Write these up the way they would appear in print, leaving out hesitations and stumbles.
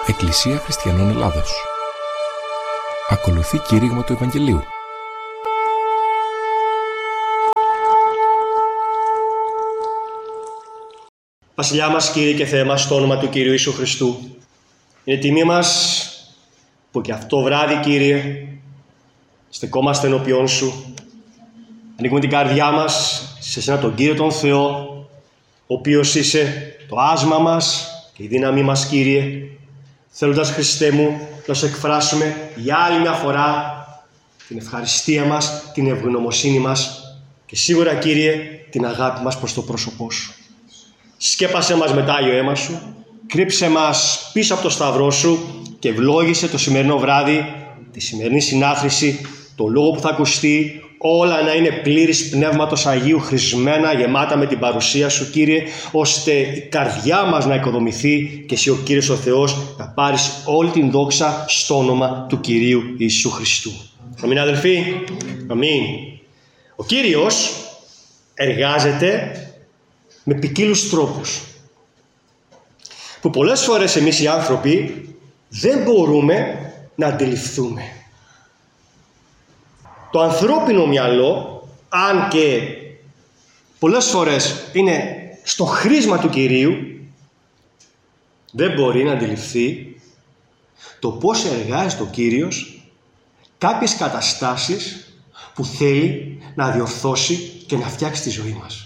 Εκκλησία Χριστιανών Ελλάδος. Ακολουθεί κήρυγμα του Ευαγγελίου. Βασιλιά μας, Κύριε και Θεέ μας, στο όνομα του Κυρίου Ιησού Χριστού, είναι τιμή μας που και αυτό βράδυ, Κύριε, στεκόμαστε ενώπιόν Σου. Ανοίγουμε την καρδιά μας σε Εσένα τον Κύριο τον Θεό, ο οποίος είσαι το άσμα μας και η δύναμή μας, Κύριε, θέλοντας, Χριστέ μου, να Σου εκφράσουμε για άλλη μια φορά την ευχαριστία μας, την ευγνωμοσύνη μας και σίγουρα, Κύριε, την αγάπη μας προς το πρόσωπό Σου. Σκέπασέ μας με το Άγιο αίμα Σου, κρύψε μας πίσω από το σταυρό Σου και ευλόγησε το σημερινό βράδυ, τη σημερινή συνάθρηση, το λόγο που θα ακουστεί, όλα να είναι πλήρης Πνεύματος Αγίου, χρησμένα, γεμάτα με την παρουσία Σου, Κύριε, ώστε η καρδιά μας να οικοδομηθεί και Εσύ, ο Κύριος ο Θεός, να πάρεις όλη την δόξα στο όνομα του Κυρίου Ιησού Χριστού. Αμήν, αδελφοί. Αμήν. Ο Κύριος εργάζεται με ποικίλους τρόπους, που πολλές φορές εμείς οι άνθρωποι δεν μπορούμε να αντιληφθούμε. Το ανθρώπινο μυαλό, αν και πολλές φορές είναι στο χρήσμα του Κυρίου, δεν μπορεί να αντιληφθεί το πώς εργάζεται ο Κύριος κάποιες καταστάσεις που θέλει να διορθώσει και να φτιάξει τη ζωή μας.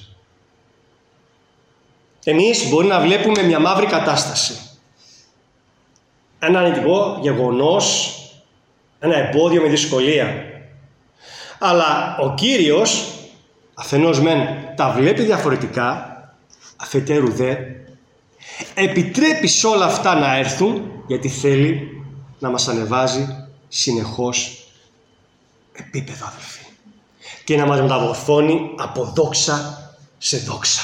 Εμείς μπορεί να βλέπουμε μια μαύρη κατάσταση, ένα αρνητικό γεγονός, ένα εμπόδιο με δυσκολία. Αλλά ο Κύριος αφενός μεν τα βλέπει διαφορετικά, αφετέρου δε επιτρέπει σε όλα αυτά να έρθουν, γιατί θέλει να μας ανεβάζει συνεχώς επίπεδο, αδελφοί, και να μας μεταμορφώνει από δόξα σε δόξα.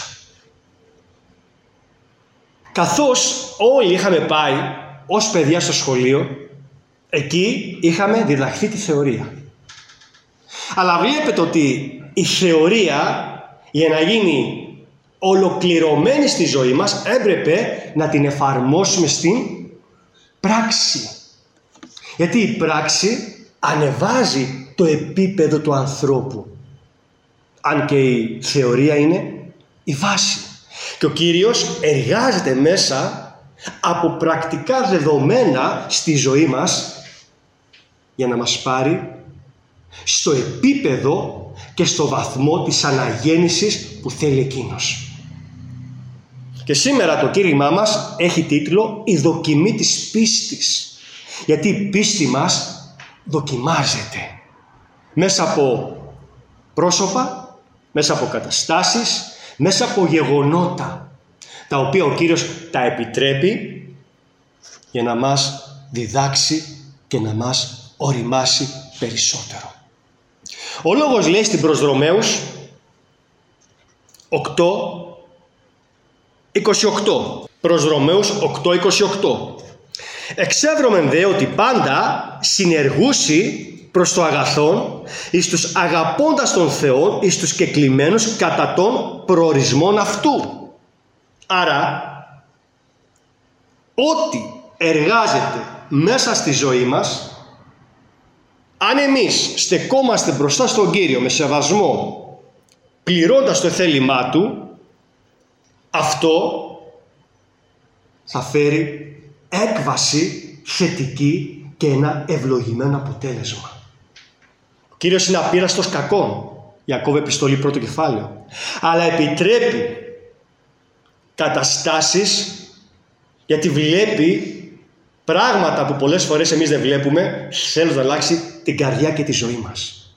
Καθώς όλοι είχαμε πάει ως παιδιά στο σχολείο, εκεί είχαμε διδαχθεί τη θεωρία. Αλλά βλέπετε ότι η θεωρία, για να γίνει ολοκληρωμένη στη ζωή μας, έπρεπε να την εφαρμόσουμε στην πράξη. Γιατί η πράξη ανεβάζει το επίπεδο του ανθρώπου, αν και η θεωρία είναι η βάση. Και ο Κύριος εργάζεται μέσα από πρακτικά δεδομένα στη ζωή μας για να μας πάρει στο επίπεδο και στο βαθμό της αναγέννησης που θέλει Εκείνος. Και σήμερα το κήρυγμά μας έχει τίτλο «Η δοκιμή της πίστης». Γιατί η πίστη μας δοκιμάζεται μέσα από πρόσωπα, μέσα από καταστάσεις, μέσα από γεγονότα, τα οποία ο Κύριος τα επιτρέπει για να μας διδάξει και να μας οριμάσει περισσότερο. Ο λόγος λέει στην προς Ρωμαίους 8:28. Προς Ρωμαίους 8:28. Εξεύρωμεν δε ότι πάντα συνεργούσι προς το αγαθόν, εις τους αγαπώντας τον Θεό, εις τους κεκλημένους κατά των προορισμών αυτού. Άρα, ό,τι εργάζεται μέσα στη ζωή μας, αν εμείς στεκόμαστε μπροστά στον Κύριο με σεβασμό, πληρώντας το θέλημά Του, αυτό θα φέρει έκβαση θετική και ένα ευλογημένο αποτέλεσμα. Ο Κύριος είναι απείραστος κακών, Ιακώβ επιστολή 1 κεφάλαιο, αλλά επιτρέπει καταστάσεις, γιατί βλέπει πράγματα που πολλές φορές εμείς δεν βλέπουμε, θέλει να αλλάξει την καρδιά και τη ζωή μας.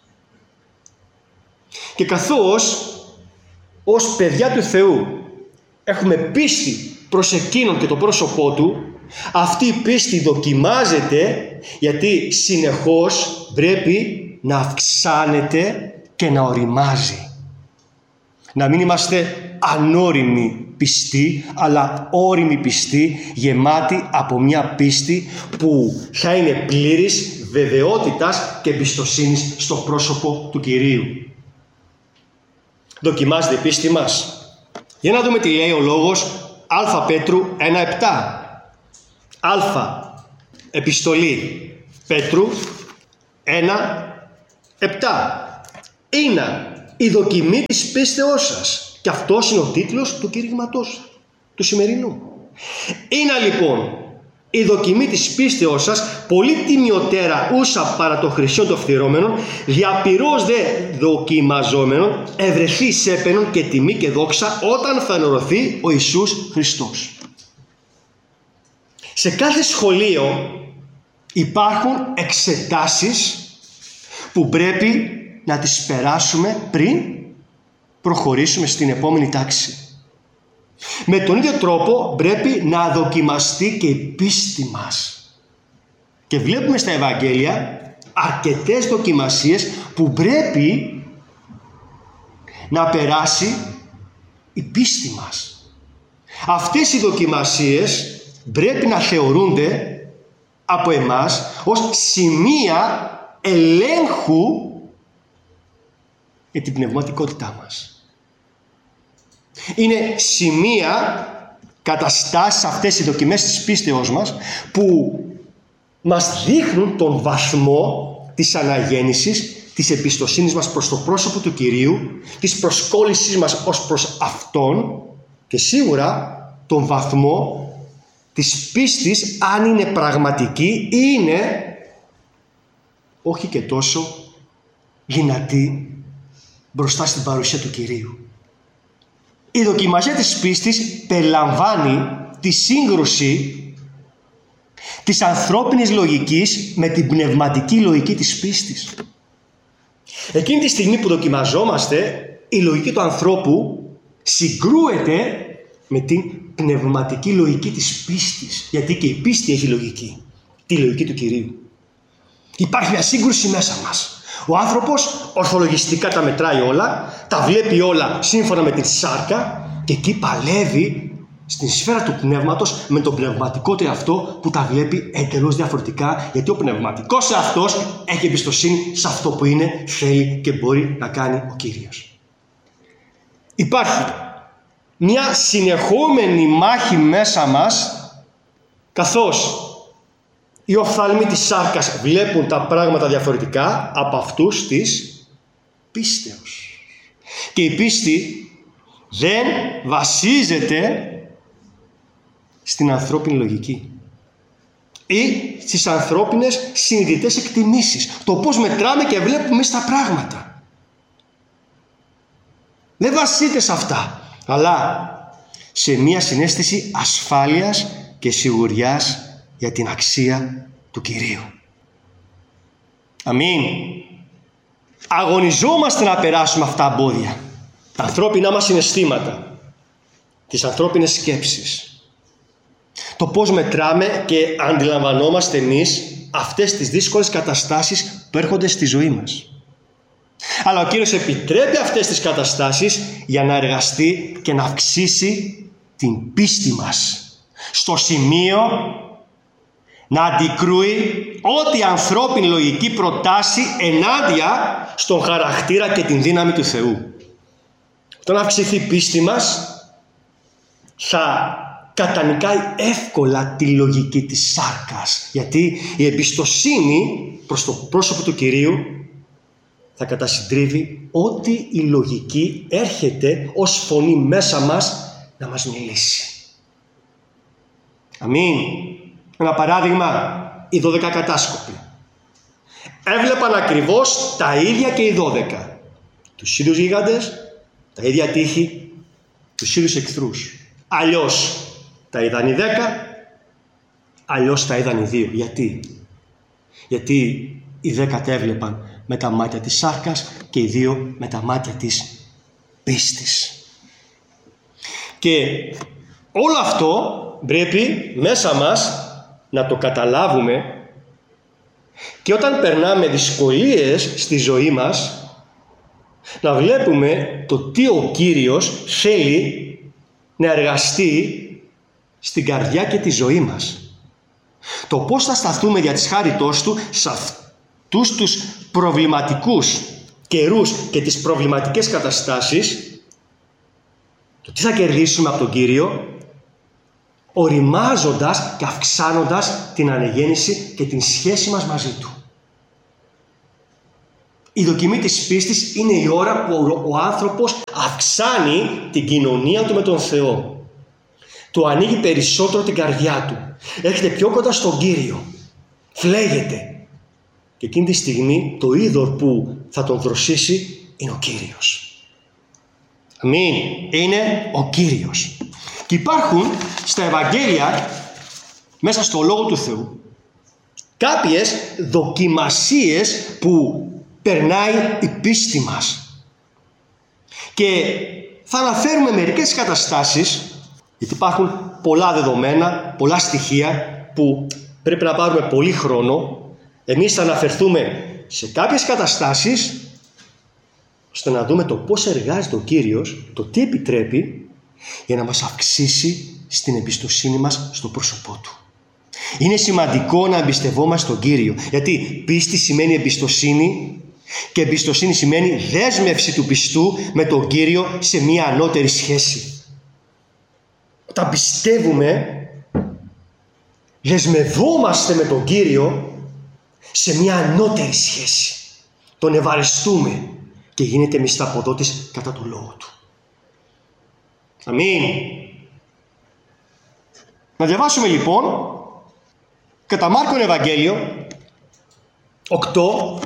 Και καθώς ως παιδιά του Θεού έχουμε πίστη προς Εκείνον και το πρόσωπό Του, αυτή η πίστη δοκιμάζεται, γιατί συνεχώς πρέπει να αυξάνεται και να οριμάζει. Να μην είμαστε ανώριμοι πιστοί, αλλά όριμοι πιστοί, γεμάτοι από μια πίστη που θα είναι πλήρης βεβαιότητας και εμπιστοσύνης στο πρόσωπο του Κυρίου. Δοκιμάζεται η πίστη μας. Για να δούμε τι λέει ο λόγος Α Πέτρου 1:7. Α Επιστολή Πέτρου 1:7. Είναι η δοκιμή της πίστεώς σας. Και αυτός είναι ο τίτλος του κηρύγματος του σημερινού. Είναι λοιπόν η δοκιμή της πίστεώς σας πολύ τιμιωτέρα ούσα παρά το χρυσό των φθυρώμενων, διαπυρός δε δοκιμαζόμενων, ευρεθεί σέπαινον και τιμή και δόξα όταν φανερωθεί ο Ιησούς Χριστός. Σε κάθε σχολείο υπάρχουν εξετάσεις που πρέπει να τις περάσουμε πριν προχωρήσουμε στην επόμενη τάξη. Με τον ίδιο τρόπο πρέπει να δοκιμαστεί και η πίστη μας. Και βλέπουμε στα Ευαγγέλια αρκετές δοκιμασίες που πρέπει να περάσει η πίστη μας. Αυτές οι δοκιμασίες πρέπει να θεωρούνται από εμάς ως σημεία ελέγχου για την πνευματικότητά μας. Είναι σημεία, καταστάσεις αυτές οι δοκιμές της πίστεως μας που μας δείχνουν τον βαθμό της αναγέννησης, της εμπιστοσύνης μας προς το πρόσωπο του Κυρίου, της προσκόλλησης μας ως προς Αυτόν και σίγουρα τον βαθμό της πίστης, αν είναι πραγματική ή είναι όχι και τόσο δυνατή μπροστά στην παρουσία του Κυρίου. Η δοκιμασία της πίστης περιλαμβάνει τη σύγκρουση της ανθρώπινης λογικής με την πνευματική λογική της πίστης. Εκείνη τη στιγμή που δοκιμαζόμαστε, η λογική του ανθρώπου συγκρούεται με την πνευματική λογική της πίστης. Γιατί και η πίστη έχει λογική, τη λογική του Κυρίου. Υπάρχει μια σύγκρουση μέσα μας. Ο άνθρωπος ορθολογιστικά τα μετράει όλα, τα βλέπει όλα σύμφωνα με την σάρκα και εκεί παλεύει στην σφαίρα του πνεύματος με τον πνευματικό του εαυτό που τα βλέπει εντελώς διαφορετικά, γιατί ο πνευματικός εαυτός έχει εμπιστοσύνη σε αυτό που είναι, θέλει και μπορεί να κάνει ο Κύριος. Υπάρχει μια συνεχόμενη μάχη μέσα μας, καθώς οι οφθαλμοί της σάρκας βλέπουν τα πράγματα διαφορετικά από αυτούς της πίστεως. Και η πίστη δεν βασίζεται στην ανθρώπινη λογική ή στις ανθρώπινες συνειδητές εκτιμήσεις. Το πώς μετράμε και βλέπουμε στα πράγματα. Δεν βασίζεται σε αυτά, αλλά σε μια συναίσθηση ασφάλειας και σιγουριάς για την αξία του Κυρίου. Αμήν. Αγωνιζόμαστε να περάσουμε αυτά τα εμπόδια, τα ανθρώπινά μας συναισθήματα, τις ανθρώπινες σκέψεις. Το πώς μετράμε και αντιλαμβανόμαστε εμείς αυτές τις δύσκολες καταστάσεις που έρχονται στη ζωή μας. Αλλά ο Κύριος επιτρέπει αυτές τις καταστάσεις για να εργαστεί και να αυξήσει την πίστη μας στο σημείο να αντικρούει ό,τι ανθρώπινη λογική προτάσει ενάντια στον χαρακτήρα και την δύναμη του Θεού. Όταν αυξηθεί η πίστη μας, θα κατανικάει εύκολα τη λογική της σάρκας, γιατί η εμπιστοσύνη προς το πρόσωπο του Κυρίου θα κατασυντρίβει ό,τι η λογική έρχεται ως φωνή μέσα μας να μας μιλήσει. Αμήν. Ένα παράδειγμα, οι 12 κατάσκοποι. Έβλεπαν ακριβώς τα ίδια και οι 12. Τους ίδιους γίγαντες, τα ίδια τείχη, τους ίδιους εχθρούς. Αλλιώς τα είδαν οι 10, αλλιώς τα είδαν οι 2. Γιατί οι 10 τα έβλεπαν με τα μάτια της σάρκας και οι 2 με τα μάτια της πίστης. Και όλο αυτό πρέπει μέσα μας να το καταλάβουμε, και όταν περνάμε δυσκολίες στη ζωή μας να βλέπουμε το τι ο Κύριος θέλει να εργαστεί στην καρδιά και τη ζωή μας. Το πώς θα σταθούμε για της χάριτός Του σε αυτούς τους προβληματικούς καιρούς και τις προβληματικές καταστάσεις, το τι θα κερδίσουμε από τον Κύριο, οριμάζοντας και αυξάνοντας την ανεγέννηση και την σχέση μας μαζί Του. Η δοκιμή της πίστης είναι η ώρα που ο άνθρωπος αυξάνει την κοινωνία του με τον Θεό. Του ανοίγει περισσότερο την καρδιά του. Έρχεται πιο κοντά στον Κύριο. Φλέγεται. Και εκείνη τη στιγμή το είδωρ που θα τον δροσίσει είναι ο Κύριος. Αμήν. Είναι ο Κύριος. Και υπάρχουν στα Ευαγγέλια, μέσα στο Λόγο του Θεού, κάποιες δοκιμασίες που περνάει η πίστη μας. Και θα αναφέρουμε μερικές καταστάσεις, γιατί υπάρχουν πολλά δεδομένα, πολλά στοιχεία που πρέπει να πάρουμε πολύ χρόνο. Εμείς θα αναφερθούμε σε κάποιες καταστάσεις, ώστε να δούμε το πώς εργάζεται ο Κύριος, το τι επιτρέπει, για να μας αυξήσει στην εμπιστοσύνη μας στο πρόσωπό Του. Είναι σημαντικό να εμπιστευόμαστε τον Κύριο, γιατί πίστη σημαίνει εμπιστοσύνη και εμπιστοσύνη σημαίνει δέσμευση του πιστού με τον Κύριο σε μια ανώτερη σχέση. Όταν πιστεύουμε, δεσμευόμαστε με τον Κύριο σε μια ανώτερη σχέση. Τον ευαρεστούμε και γίνεται μισθαποδότης κατά του Λόγου Του. Αμήν. Να διαβάσουμε λοιπόν κατά Μάρκον Ευαγγέλιο 8,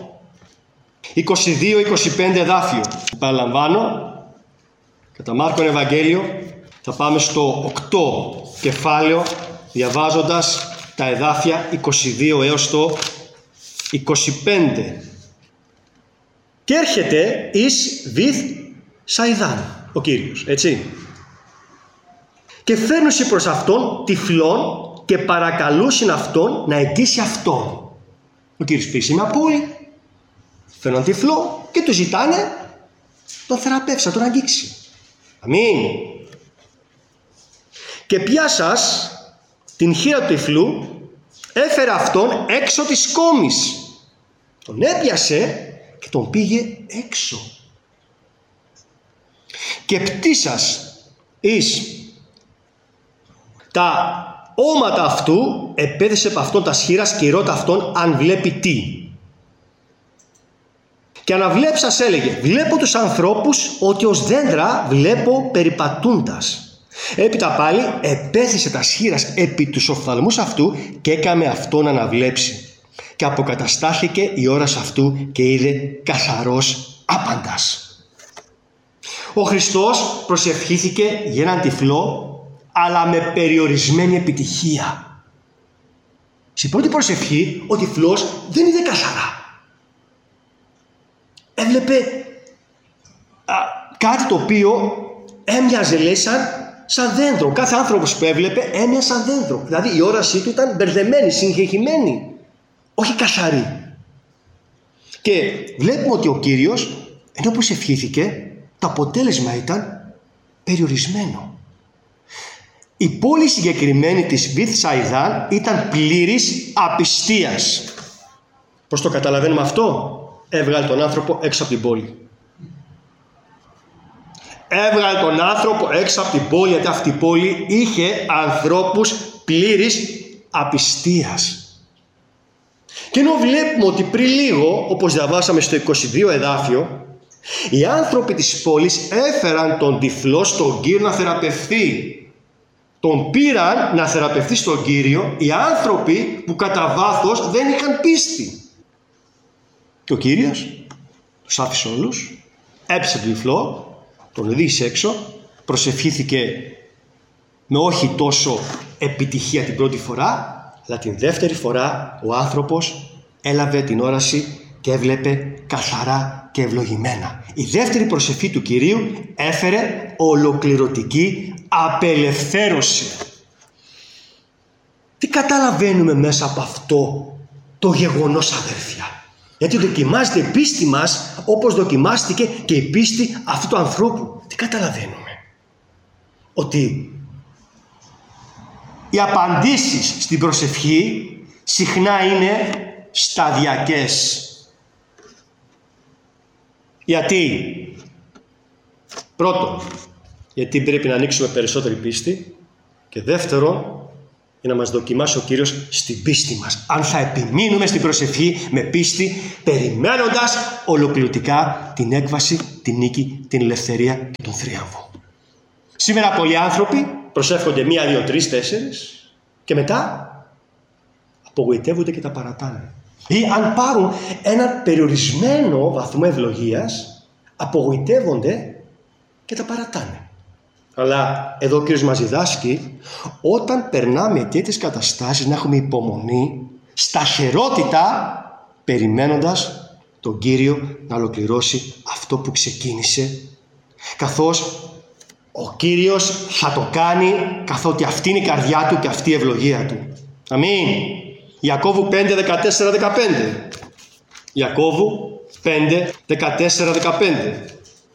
22-25 εδάφιο. Παραλαμβάνω, κατά Μάρκον Ευαγγέλιο θα πάμε στο 8 κεφάλαιο, διαβάζοντας τα εδάφια 22 έως το 25. Και έρχεται εις Βηθ Σαϊδάν ο Κύριος, έτσι. Και φέρνουσι προς αυτόν τυφλών και παρακαλούσιν αυτόν να εγγύσει αυτόν. Ο Κύριος πήγε μια πόλη, φέρνουν τυφλό και του ζητάνε τον θεραπεύσει, να τον αγγίξει. Αμήν. Και πιάσας την χείρα του τυφλού, έφερε αυτόν έξω της κόμης. Τον έπιασε και τον πήγε έξω. Και πτήσας εις τα όματα αυτού, επέδεσε από αυτόν τα σχήρας και ρώτα αυτόν αν βλέπει τι. Και αναβλέψας έλεγε, βλέπω τους ανθρώπους ότι ως δέντρα βλέπω περιπατούντας. Έπειτα πάλι επέθεσε τα σχήρας επί τους οφθαλμούς αυτού και έκαμε αυτόν να αναβλέψει. Και αποκαταστάθηκε η ώρας αυτού και είδε καθαρός άπαντας. Ο Χριστός προσευχήθηκε για έναν τυφλό, αλλά με περιορισμένη επιτυχία. Στην πρώτη προσευχή ο τυφλός δεν είδε καθαρά. Έβλεπε κάτι το οποίο έμοιαζε, λέει, σαν δέντρο. Κάθε άνθρωπος που έβλεπε έμοιαζε σαν δέντρο. Δηλαδή η όρασή του ήταν μπερδεμένη, συγχεχημένη, όχι καθαρή. Και βλέπουμε ότι ο Κύριος, ενώ προσευχήθηκε, το αποτέλεσμα ήταν περιορισμένο. Η πόλη συγκεκριμένη της Βηθ Σαϊδάν ήταν πλήρης απιστίας. Πώς το καταλαβαίνουμε αυτό? Έβγαλε τον άνθρωπο έξω από την πόλη. Έβγαλε τον άνθρωπο έξω από την πόλη, γιατί αυτή η πόλη είχε ανθρώπους πλήρης απιστίας. Και ενώ βλέπουμε ότι πριν λίγο, όπως διαβάσαμε στο 22 εδάφιο, οι άνθρωποι της πόλης έφεραν τον τυφλό στον Κύριο να θεραπευθεί. Τον πήραν να θεραπευθεί στον Κύριο οι άνθρωποι που κατά βάθος δεν είχαν πίστη. Και ο Κύριος τους άφησε όλους, έπιασε τον τυφλό, τον οδήγησε έξω, προσευχήθηκε με όχι τόσο επιτυχία την πρώτη φορά, αλλά την δεύτερη φορά ο άνθρωπος έλαβε την όραση και έβλεπε καθαρά και ευλογημένα. Η δεύτερη προσευχή του Κυρίου έφερε ολοκληρωτική απελευθέρωση. Τι καταλαβαίνουμε μέσα από αυτό το γεγονός, αδέρφια? Γιατί δοκιμάζεται η πίστη μας όπως δοκιμάστηκε και η πίστη αυτού του ανθρώπου. Τι καταλαβαίνουμε? Ότι οι απαντήσεις στην προσευχή συχνά είναι σταδιακές. Γιατί? Πρώτον, γιατί πρέπει να ανοίξουμε περισσότερη πίστη. Και δεύτερον, για να μας δοκιμάσει ο Κύριος στην πίστη μας. Αν θα επιμείνουμε στην προσευχή με πίστη, περιμένοντας ολοκληρωτικά την έκβαση, την νίκη, την ελευθερία και τον θρίαμβο. Σήμερα πολλοί άνθρωποι προσεύχονται 1, 2, 3, 4 και μετά απογοητεύονται και τα παρατάνε. Ή αν πάρουν έναν περιορισμένο βαθμό ευλογίας, απογοητεύονται και τα παρατάνε. Αλλά εδώ ο Κύριος μας διδάσκει, όταν περνάμε τέτοιες καταστάσεις, να έχουμε υπομονή, σταθερότητα, περιμένοντας τον Κύριο να ολοκληρώσει αυτό που ξεκίνησε, καθώς ο Κύριος θα το κάνει, καθότι αυτή είναι η καρδιά του και αυτή η ευλογία του. Αμήν. Ιακώβου 5, 14, 15. Ιακώβου 5, 14, 15.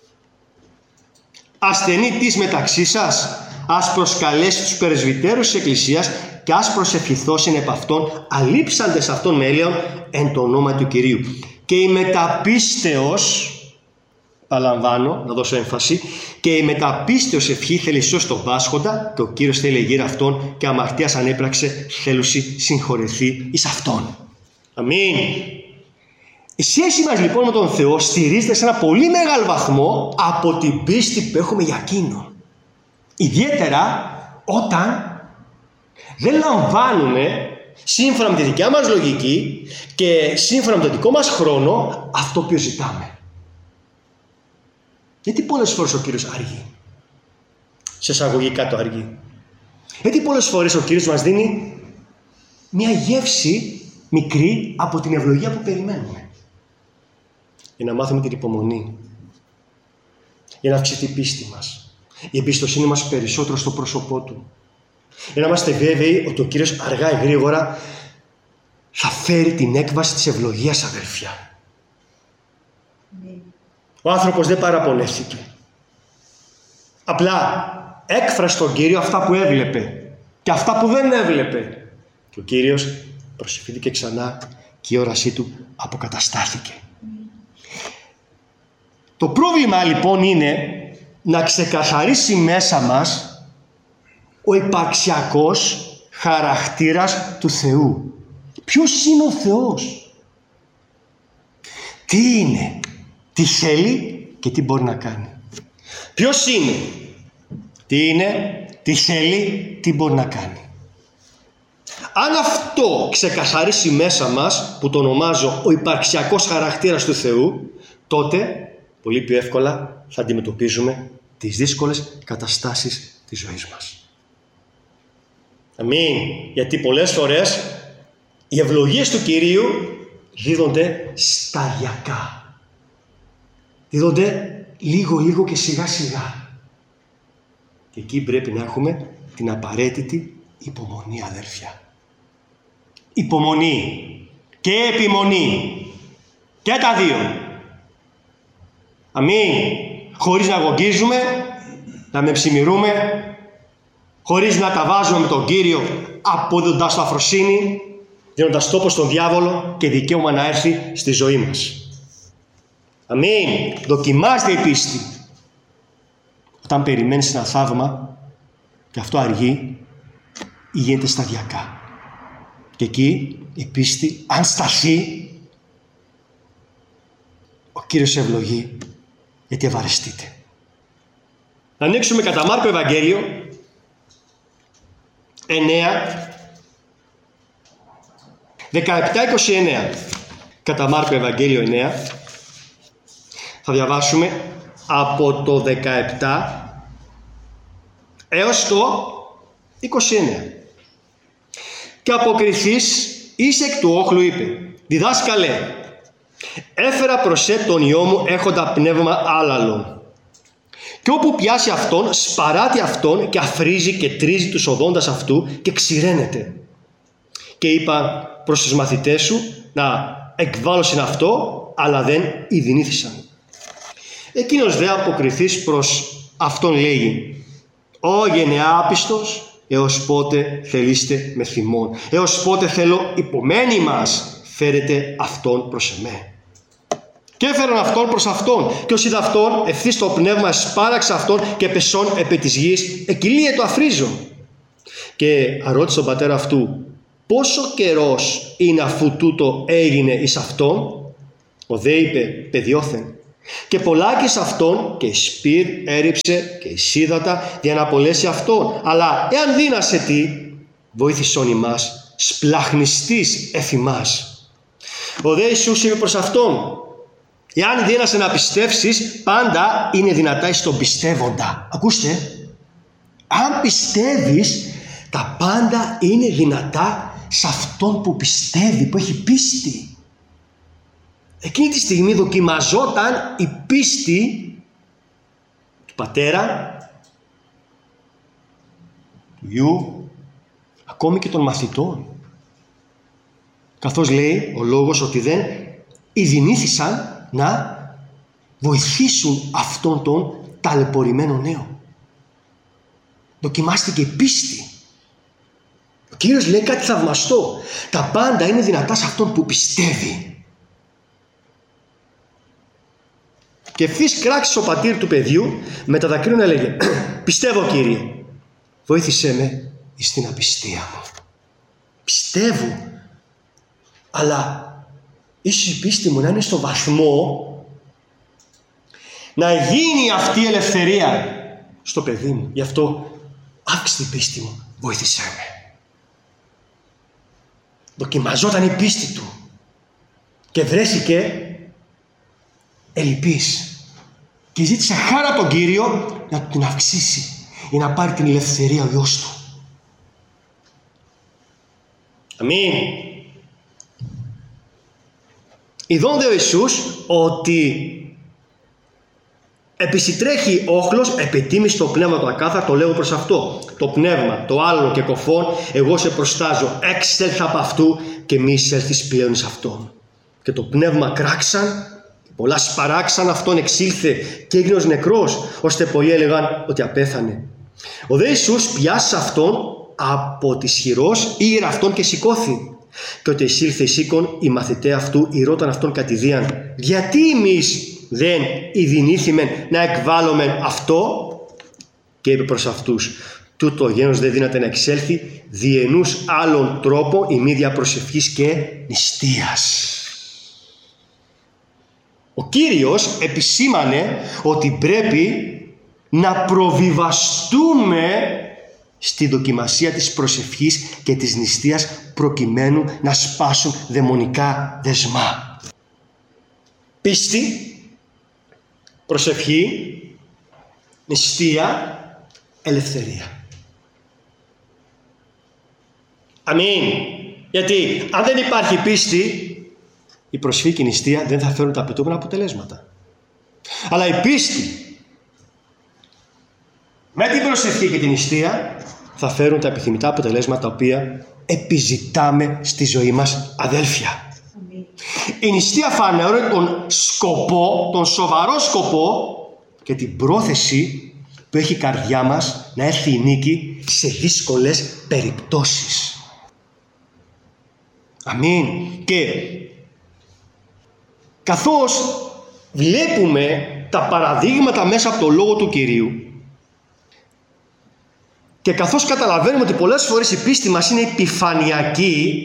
Ασθενή της μεταξύ σας, ας προσκαλέσει τους πρεσβυτέρους της Εκκλησίας και ας προσευχηθώσιν επ' αυτών, αλείψαντες αυτών μέλεων εν το όνομα του Κυρίου. Και η μεταπίστεως, παραλαμβάνω, να δώσω έμφαση, και η μεταπίστεως ευχή θέλει σώσει τον πάσχοντα, και ο Κύριος θέλει γύρω αυτόν, και αμαρτίας ανέπραξε θέλουση συγχωρεθεί εις αυτόν. Αμήν. Η σχέση μας λοιπόν με τον Θεό στηρίζεται σε ένα πολύ μεγάλο βαθμό από την πίστη που έχουμε για Εκείνον. Ιδιαίτερα όταν δεν λαμβάνουμε σύμφωνα με τη δικιά μας λογική και σύμφωνα με τον δικό μας χρόνο αυτό που ζητάμε. Γιατί πολλές φορές ο Κύριος αργεί? Σε εισαγωγικά το αργεί. Γιατί πολλές φορές ο Κύριος μας δίνει μια γεύση μικρή από την ευλογία που περιμένουμε. Για να μάθουμε την υπομονή. Για να αυξηθεί η πίστη μας. Η εμπιστοσύνη μας περισσότερο στο πρόσωπό Του. Για να είμαστε βέβαιοι ότι ο Κύριος αργά ή γρήγορα θα φέρει την έκβαση της ευλογίας, αδερφιά. Ο άνθρωπος δεν παραπονέθηκε. Απλά έκφρασε στον Κύριο αυτά που έβλεπε και αυτά που δεν έβλεπε. Και ο Κύριος προσευχήθηκε ξανά και η όρασή του αποκαταστάθηκε. Το πρόβλημα λοιπόν είναι να ξεκαθαρίσει μέσα μας ο υπαρξιακός χαρακτήρας του Θεού. Ποιος είναι ο Θεός? Τι είναι? Τι θέλει και τι μπορεί να κάνει? Ποιος είναι? Τι είναι? Τι θέλει? Τι μπορεί να κάνει? Αν αυτό ξεκαθαρίσει μέσα μας, που το ονομάζω ο υπαρξιακός χαρακτήρας του Θεού, τότε πολύ πιο εύκολα θα αντιμετωπίζουμε τις δύσκολες καταστάσεις της ζωής μας. Αμήν. Γιατί πολλές φορές οι ευλογίες του Κυρίου δίδονται σταδιακά. Δίδονται λίγο και σιγά σιγά. Και εκεί πρέπει να έχουμε την απαραίτητη υπομονή, αδέρφια. Υπομονή και επιμονή. Και τα δύο. Αμήν. Χωρίς να αγωνίζουμε, να μεψημυρούμε, χωρίς να τα βάζουμε με τον Κύριο, αποδίδοντας το αφροσύνη, δίνοντας τόπο στον διάβολο και δικαίωμα να έρθει στη ζωή μας. Αμήν. Δοκιμάστε η πίστη. Όταν περιμένεις ένα θαύμα και αυτό αργεί ή γίνεται σταδιακά. Και εκεί η πίστη, αν σταθεί, ο Κύριος ευλογεί, γιατί ευαρεστείτε. Να ανοίξουμε κατά Μάρκο Ευαγγέλιο 9, 17-29. Κατά Μάρκο Ευαγγέλιο 9 θα διαβάσουμε από το 17 έως το 29. Και αποκριθείς εις εκ του όχλου είπε: «Διδάσκαλε, έφερα προς τον Υιό μου έχοντα πνεύμα άλαλον. Και όπου πιάσει αυτόν, σπαράτει αυτόν και αφρίζει και τρίζει τους οδόντας αυτού και ξηραίνεται. Και είπα προς τους μαθητές σου να εκβάλωσιν αυτό, αλλά δεν ειδηνήθησαν. Εκείνος δε αποκριθείς προς αυτόν λέγει: Ω γενεά άπιστος, έως πότε θελείστε με θυμόν? Έως πότε θέλω υπομένοι μας φέρετε αυτόν προς εμέ? Και έφεραν αυτόν προς αυτόν, και ως είδε αυτόν, ευθύς το πνεύμα σπάραξε αυτόν και πεσόν επί της γης, εκυλίε το αφρίζον. Και ρώτησε τον πατέρα αυτού, πόσο καιρός είναι αφού τούτο έγινε εις αυτόν? Ο δε είπε, παιδιόθεν. Και πολλάκις αυτόν και η σπήρ έριψε και η σίδατα για να απολέσει αυτόν. Αλλά εάν δύνασε τι, βοήθησον ημάς, σπλαχνιστής εφημάς. Ο δε Ιησούς είπε προς αυτόν, εάν δύνασε να πιστεύσεις, πάντα είναι δυνατά εις τον πιστεύοντα. Ακούστε, αν πιστεύεις, τα πάντα είναι δυνατά σε αυτόν που πιστεύει, που έχει πίστη. Εκείνη τη στιγμή δοκιμαζόταν η πίστη του πατέρα, του γιου, ακόμη και των μαθητών. Καθώς λέει ο λόγος ότι δεν ειδηνήθησαν να βοηθήσουν αυτόν τον ταλαιπωρημένο νέο. Δοκιμάστηκε η πίστη. Ο Κύριος λέει κάτι θαυμαστό. Τα πάντα είναι δυνατά σε αυτόν που πιστεύει. Και ευθύς κράξεις ο πατήρ του παιδιού με τα δακρύων έλεγε, πιστεύω Κύριε, βοήθησέ με εις την απιστία μου. Πιστεύω, αλλά ίσως η πίστη μου να είναι στο βαθμό να γίνει αυτή η ελευθερία στο παιδί μου. Γι' αυτό αύξησε την πίστη μου, βοήθησέ με. Δοκιμαζόταν η πίστη του και βρέθηκε ελλειπής και ζήτησε χάρα τον Κύριο να την αυξήσει ή να πάρει την ελευθερία ο γιος του. Αμήν. Ειδών δε ο Ιησούς ότι επισυτρέχει όχλος επιτίμηση το πνεύμα του ακάθαρτο, το λέγω προς αυτό. Το πνεύμα, το άλλο και κοφόν, εγώ σε προστάζω. Έξελθα από αυτού και μη εισέλθεις πλέον εις αυτόν. Και το πνεύμα κράξαν, πολλά σπαράξαν, αυτόν εξήλθε και έγινε ως νεκρός, ώστε πολλοί έλεγαν ότι απέθανε. Ο δε Ιησούς πιάσει αυτόν από της χειρός, ήρε αυτόν και σηκώθη. Και ότι εισήλθε εις οίκον, οι μαθηταί αυτού ηρώταν αυτόν κατηδίαν. Γιατί εμείς δεν ειδηνήθημεν να εκβάλλομεν αυτό? Και είπε προς αυτούς, τούτο ο γένος δεν δύναται να εξέλθει διενούς άλλων τρόπο ημίδια προσευχής και νηστείας. Ο Κύριος επισήμανε ότι πρέπει να προβιβαστούμε στη δοκιμασία της προσευχής και της νηστείας προκειμένου να σπάσουν δαιμονικά δεσμά. Πίστη, προσευχή, νηστεία, ελευθερία. Αμήν. Γιατί αν δεν υπάρχει πίστη, η προσευχή και η νηστεία δεν θα φέρουν τα απαιτούμενα αποτελέσματα. Αλλά η πίστη με την προσευχή και την νηστεία θα φέρουν τα επιθυμητά αποτελέσματα τα οποία επιζητάμε στη ζωή μας, αδέλφια. Η νηστεία φανερώνει τον σκοπό, τον σοβαρό σκοπό και την πρόθεση που έχει η καρδιά μας να έρθει η νίκη σε δύσκολες περιπτώσεις. Αμήν. Και καθώς βλέπουμε τα παραδείγματα μέσα από το Λόγο του Κυρίου και καθώς καταλαβαίνουμε ότι πολλές φορές η πίστη μας είναι επιφανειακή,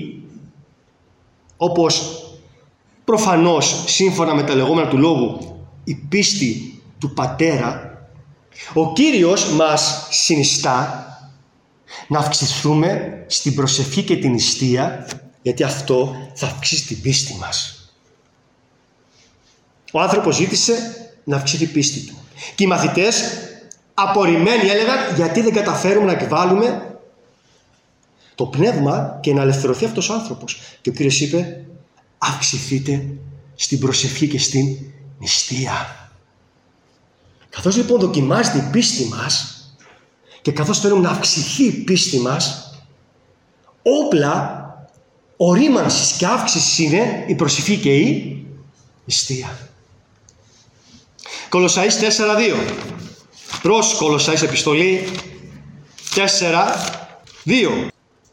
όπως προφανώς σύμφωνα με τα λεγόμενα του Λόγου η πίστη του Πατέρα, ο Κύριος μας συνιστά να αυξηθούμε στην προσευχή και την νηστεία, γιατί αυτό θα αυξήσει την πίστη μας. Ο άνθρωπος ζήτησε να αυξηθεί η πίστη του. Και οι μαθητές απορριμμένοι έλεγαν, γιατί δεν καταφέρουμε να εκβάλουμε το πνεύμα και να ελευθερωθεί αυτός ο άνθρωπος. Και ο Κύριος είπε, αυξηθείτε στην προσευχή και στην νηστεία. Καθώς λοιπόν δοκιμάζεται η πίστη μας και καθώς θέλουμε να αυξηθεί η πίστη μας, όπλα ορίμανσης και αύξησης είναι η προσευχή και η νηστεία. Κολοσσαείς 4:2. Προς Κολοσσαείς επιστολή 4:2.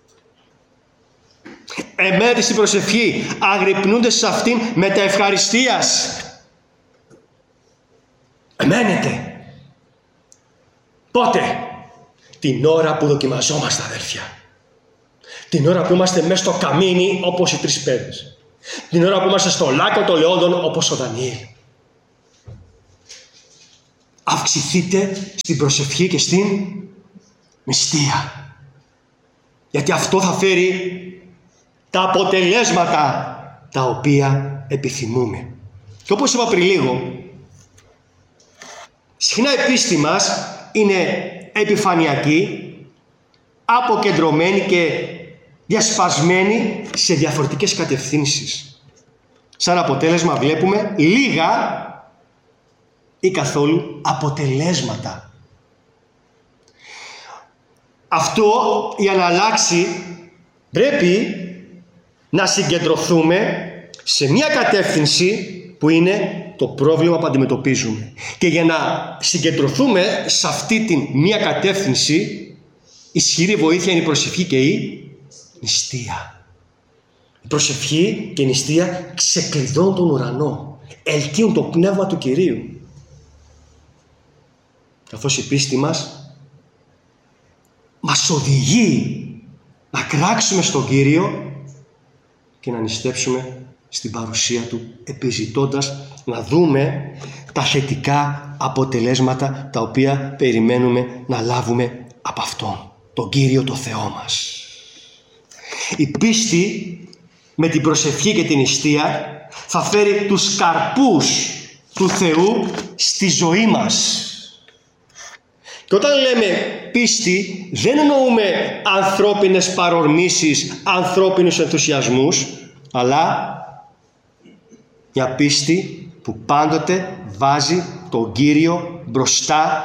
Εμένετε στην προσευχή, αγρυπνούνται σε αυτήν με τα ευχαριστίας. Εμένετε. Πότε? την ώρα που δοκιμαζόμαστε, αδέρφια. Την ώρα που είμαστε μέσα στο καμίνι όπως οι τρεις παιδες. Την ώρα που είμαστε στο λάκκο των λεόντων όπως ο Δανιήλ. Αυξηθείτε στην προσευχή και στην νηστεία. Γιατί αυτό θα φέρει τα αποτελέσματα τα οποία επιθυμούμε. Και όπως είπα πριν λίγο, συχνά η πίστη μας είναι επιφανειακή, αποκεντρωμένη και διασπασμένη σε διαφορετικές κατευθύνσεις. Σαν αποτέλεσμα βλέπουμε λίγα ή καθόλου αποτελέσματα. Αυτό για να αλλάξει πρέπει να συγκεντρωθούμε σε μια κατεύθυνση που είναι το πρόβλημα που αντιμετωπίζουμε. Και για να συγκεντρωθούμε σε αυτή την μια κατεύθυνση, ισχυρή βοήθεια είναι η προσευχή και η νηστεία. Η προσευχή και η νηστεία ξεκλειδώνουν τον ουρανό, ελκύουν το πνεύμα του Κυρίου. Καθώς η πίστη μας οδηγεί να κράξουμε στον Κύριο και να νηστέψουμε στην παρουσία Του, επιζητώντας να δούμε τα θετικά αποτελέσματα τα οποία περιμένουμε να λάβουμε από Αυτόν, τον Κύριο το Θεό μας. Η πίστη με την προσευχή και την νηστεία θα φέρει τους καρπούς του Θεού στη ζωή μας. Και όταν λέμε πίστη, δεν εννοούμε ανθρώπινες παρορμήσεις, ανθρώπινους ενθουσιασμούς, αλλά μια πίστη που πάντοτε βάζει τον Κύριο μπροστά,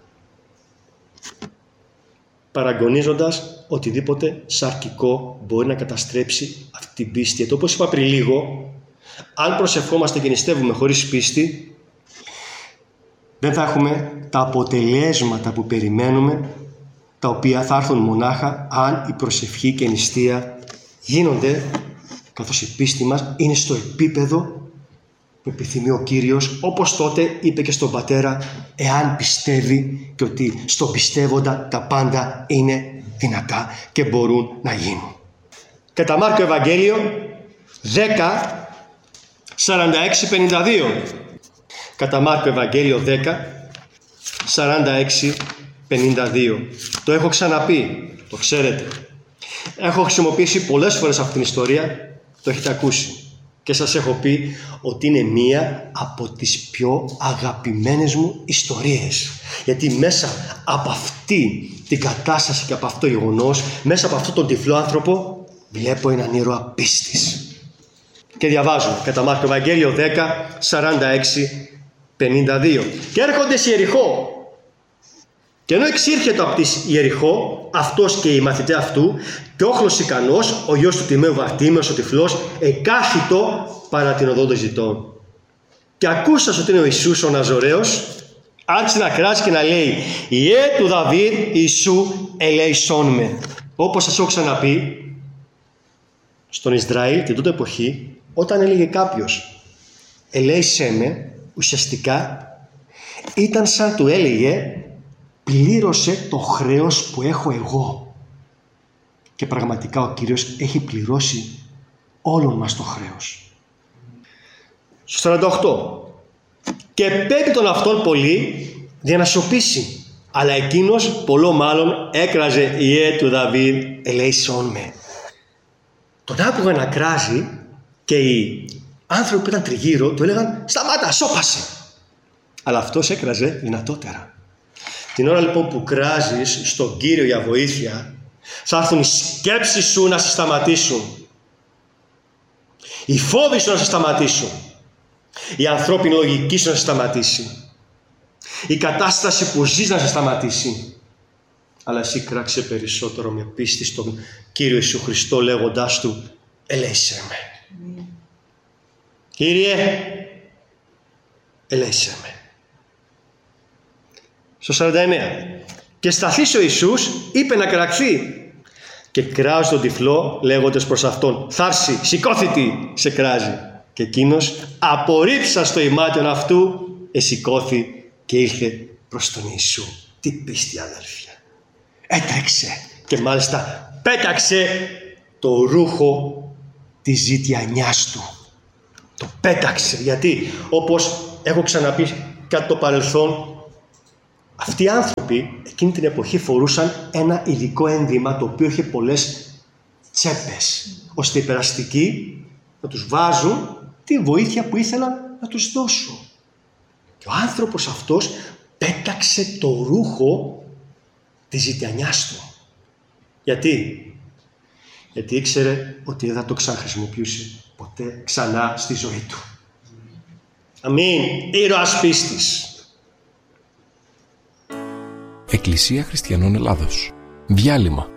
παραγωνίζοντας οτιδήποτε σαρκικό μπορεί να καταστρέψει αυτή την πίστη. Γιατί όπως είπα πριν λίγο, αν προσευχόμαστε και νηστεύουμε χωρίς πίστη, δεν θα έχουμε τα αποτελέσματα που περιμένουμε, τα οποία θα έρθουν μονάχα αν η προσευχή και η νηστεία γίνονται, καθώς η πίστη μας είναι στο επίπεδο που επιθυμεί ο Κύριος, όπως τότε είπε και στον πατέρα, εάν πιστεύει, και ότι στον πιστεύοντα τα πάντα είναι δυνατά και μπορούν να γίνουν. Κατά Μάρκο Ευαγγέλιο 10, 46-52. Κατά Μάρκο Ευαγγέλιο 10, 46-52. Το έχω ξαναπεί, το ξέρετε. Έχω χρησιμοποιήσει πολλές φορές αυτή την ιστορία, το έχετε ακούσει. Και σας έχω πει ότι είναι μία από τις πιο αγαπημένες μου ιστορίες. Γιατί μέσα από αυτή την κατάσταση και από αυτό το γεγονός, μέσα από αυτόν τον τυφλό άνθρωπο, βλέπω έναν ήρωα πίστης. Και διαβάζω κατά Μάρκο Ευαγγέλιο 10, 46-52. Και έρχονται σε Ιεριχώ. Και ενώ εξήρχεται από τη Ιεριχώ, αυτός και οι μαθητές αυτού, και όχλος ικανός, ο γιος του Τιμαίου Βαρτήμεως, ο τυφλός, εκάθιτο παρά την οδό των ζητών. Και ακούσας ότι είναι ο Ιησούς ο Ναζωραίος, άρχισε να κράζει και να λέει, «Ιε του Δαβίδ, Ιησού, ελέησόν με». Όπως σας έχω ξαναπεί, στον Ισραήλ την τότε εποχή, όταν έλεγε κάποιος «ελέησέ με», ουσιαστικά ήταν σαν του έλεγε «πλήρωσε το χρέος που έχω εγώ». Και πραγματικά ο Κύριος έχει πληρώσει όλων μας το χρέος. Στο 48. «Και πέπει τον αυτόν πολύ για να σωπήσει, αλλά εκείνος πολλό μάλλον έκραζε «Ιε του Δαβίδ, ελέησόν με». Τον άκουγα να κράζει και οι άνθρωποι που ήταν τριγύρω του έλεγαν «Σταμάτα, σώπασε». Αλλά αυτός έκραζε δυνατότερα. Την ώρα λοιπόν που κράζεις στον Κύριο για βοήθεια, θα έρθουν οι σκέψεις σου να σε σταματήσουν. Οι φόβοι σου να σε σταματήσουν. Η ανθρώπινη λογική σου να σε σταματήσει. Η κατάσταση που ζεις να σε σταματήσει. Αλλά εσύ κράξε περισσότερο με πίστη στον Κύριο Ιησού Χριστό, λέγοντάς του «ελέησέ με». Κύριε, ελέησέ με. Στο 49. «Και σταθείς ο Ιησούς, είπε να κραχθεί. Και κράζει τον τυφλό, λέγοντας προς αυτόν, «Θάρση, σηκώθητη», σε κράζει. Και εκείνος, απορρίψας το ημάτιον αυτού, εσηκώθη και ήλθε προς τον Ιησού. Τι πίστη, αδέλφια. Έτρεξε και μάλιστα πέταξε το ρούχο της ζητιανιάς του. Το πέταξε, γιατί όπως έχω ξαναπεί κατά το παρελθόν, αυτοί οι άνθρωποι εκείνη την εποχή φορούσαν ένα ειδικό ένδυμα το οποίο είχε πολλές τσέπες, ώστε οι περαστικοί να τους βάζουν τη βοήθεια που ήθελαν να τους δώσουν. Και ο άνθρωπος αυτός πέταξε το ρούχο της ζητιανιάς του. Γιατί ήξερε ότι δεν θα το ξαναχρησιμοποιούσε ποτέ ξανά στη ζωή του. Αμήν. Ήρωας πίστης. Εκκλησία Χριστιανών Ελλάδος. Διάλειμμα.